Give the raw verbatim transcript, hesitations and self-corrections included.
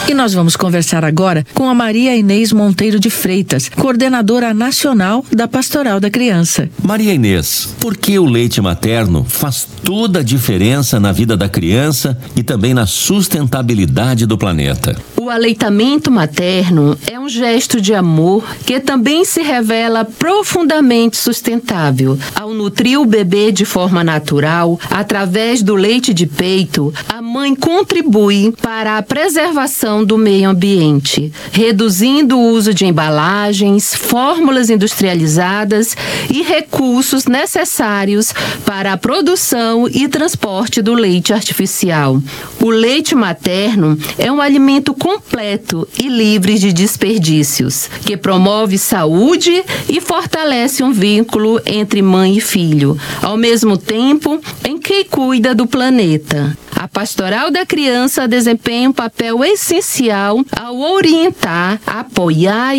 E nós vamos conversar agora com a Maria Inês Monteiro de Freitas, coordenadora nacional da Pastoral da Criança. Maria Inês, por que o leite materno faz toda a diferença na vida da criança e também na sustentabilidade do planeta? O aleitamento materno é um gesto de amor que também se revela profundamente sustentável. Ao nutrir o bebê de forma natural, através do leite de peito, a mãe contribui para a preservação do meio ambiente, reduzindo o uso de embalagens, fórmulas industrializadas e recursos necessários para a produção e transporte do leite artificial. O leite materno é um alimento completo e livre de desperdícios, que promove saúde e fortalece um vínculo entre mãe e filho, ao mesmo tempo em que cuida do planeta. A Pastoral da Criança desempenha um papel essencial ao orientar, apoiar